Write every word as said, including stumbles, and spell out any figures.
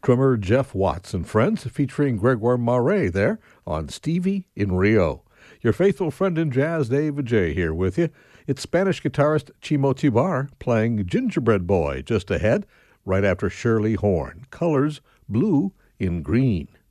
drummer Jeff Watts and Friends, featuring Gregoire Marais there on Stevie in Rio. Your faithful friend in jazz, Dave J, here with you. It's Spanish guitarist Chimo Tibar playing Gingerbread Boy just ahead, right after Shirley Horn. Colors, blue in green.